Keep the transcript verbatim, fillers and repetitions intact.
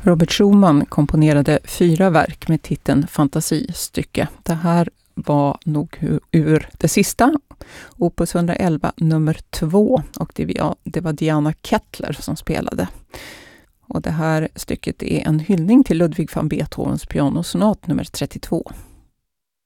Robert Schumann komponerade fyra verk med titeln Fantasistycke. Det här var nog ur det sista, opus hundraelva nummer två, och det var, det var Diana Kettler som spelade. Och det här stycket är en hyllning till Ludwig van Beethovens pianosonat nummer trettiotvå.